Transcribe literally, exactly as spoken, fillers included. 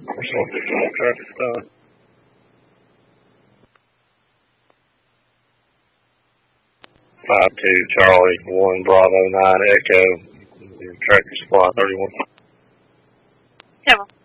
We're supposed to get traffic stop. Five two Charlie one Bravo nine Echo. Tractor Supply thirty one. Come on.